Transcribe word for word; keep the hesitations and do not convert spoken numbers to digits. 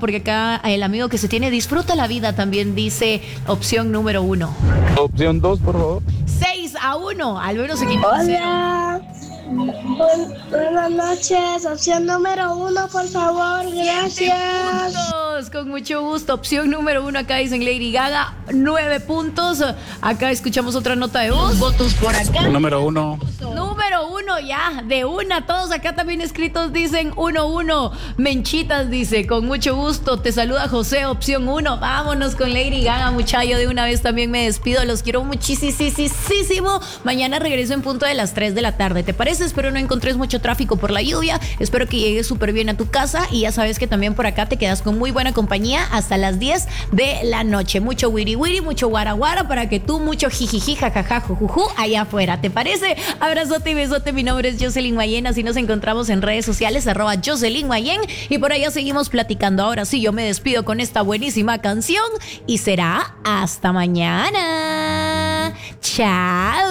porque acá el amigo que se tiene disfruta la vida también dice opción número uno. Opción dos, por favor. seis a uno, al menos se quitó. Hola. Buen- buenas noches. Opción número uno, por favor. Gracias. Puntos, con mucho gusto. Opción número uno, acá dicen Lady Gaga, nueve puntos. Acá escuchamos otra nota de voz. Votos por acá. Número uno. Número uno ya, de una. Todos acá también escritos dicen uno, uno. Menchitas dice, con mucho gusto. Te saluda José, opción uno. Vámonos con Lady Gaga, muchacho. De una vez también me despido. Los quiero muchísimo. Mañana regreso en punto de las tres de la tarde. ¿Te parece? Espero no encontres mucho tráfico por la lluvia. Espero que llegues súper bien a tu casa. Y ya sabes que también por acá te quedas con muy buena compañía hasta las diez de la noche. Mucho wiri wiri, mucho guara guara para que tú mucho jijiji, jajaja, jujuju allá afuera. ¿Te parece? Abrazote y besote. Mi nombre es Jocelyn Mayen. Así nos encontramos en redes sociales, arroba Jocelyn Mayen. Y por allá seguimos platicando. Ahora sí, yo me despido con esta buenísima canción. Y será hasta mañana. Chao.